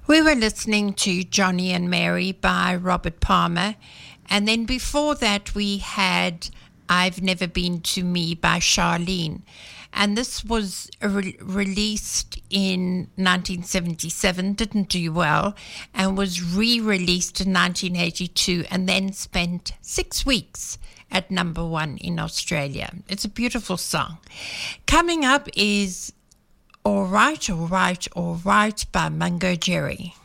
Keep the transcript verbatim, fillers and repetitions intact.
We were listening to Johnny and Mary by Robert Palmer, and then before that we had I've Never Been to Me by Charlene, and this was re- released in nineteen seventy-seven, didn't do well, and was re-released in nineteen eighty-two, and then spent six weeks at number one in Australia. It's a beautiful song. Coming up is All Right, All Right, All Right by Mungo Jerry.